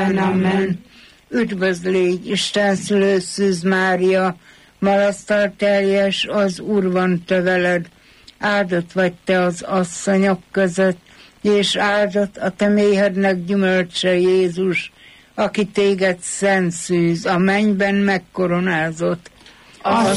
Amen, amen. Üdvözl légy, Isten szülő Szűz Mária, malasztal teljes, az Úr van te veled, áldott vagy te az asszonyok között, és áldott a te méhednek gyümölcse Jézus, aki téged szent szűz, a mennyben megkoronázott.